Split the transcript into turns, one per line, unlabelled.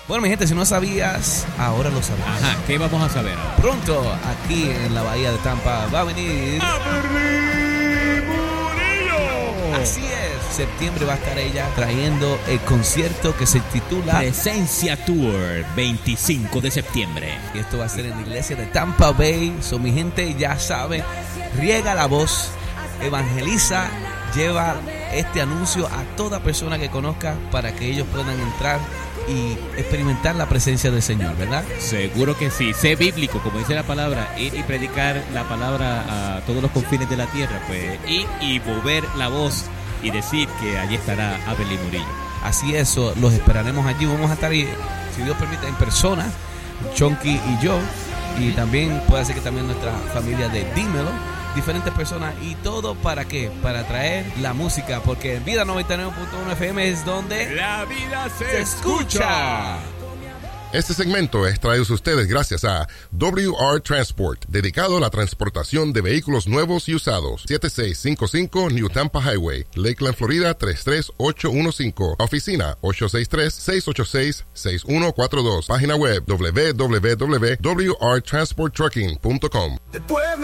Bueno, mi gente, si no sabías, ahora lo sabes.
Ajá, ¿qué vamos a saber?
Pronto, aquí en la Bahía de Tampa, va a venir
¡Averly Murillo!
Así es, septiembre va a estar ella trayendo el concierto que se titula
Presencia Tour, 25 de septiembre.
Y esto va a ser en la iglesia de Tampa Bay. So, mi gente ya sabe, riega la voz, evangeliza, lleva este anuncio a toda persona que conozca para que ellos puedan entrar y experimentar la presencia del Señor, ¿verdad?
Seguro que sí. Sé bíblico, como dice la palabra, ir y predicar la palabra a todos los confines de la tierra, pues ir y mover la voz y decir que allí estará Averly Murillo.
Así es, los esperaremos allí. Vamos a estar ahí, si Dios permite, en persona, Chonky y yo, y también puede ser que también nuestra familia de Dímelo, diferentes personas, y todo ¿para qué? Para traer la música, porque en Vida 99.1 FM es donde
la vida
se escucha.
Este segmento es traído a ustedes gracias a WR Transport, dedicado a la transportación de vehículos nuevos y usados. 7655 New Tampa Highway, Lakeland, Florida 33815. Oficina 863-686-6142. Página web www.wrtransporttrucking.com.